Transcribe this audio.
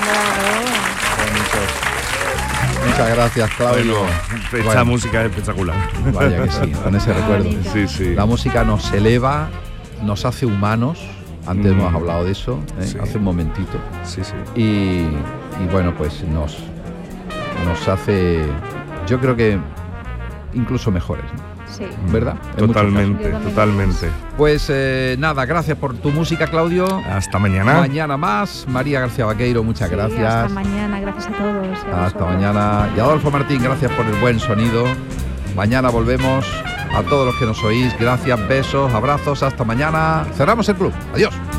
Muchas gracias, Claudio. Esta música es espectacular. Vaya que sí, con ese recuerdo. Sí. La música nos eleva, nos hace humanos. Antes hemos hablado de eso, sí. Hace un momentito. Sí. Y bueno, pues nos hace, yo creo que incluso mejores, ¿no? Sí. ¿Verdad? Totalmente. Pues nada, gracias por tu música, Claudio. Hasta mañana. Mañana más. María García Vaqueiro, muchas gracias. Hasta mañana, gracias a todos. Hasta mañana. Y Adolfo Martín, gracias por el buen sonido. Mañana volvemos. A todos los que nos oís, gracias, besos, abrazos. Hasta mañana. Cerramos el club. Adiós.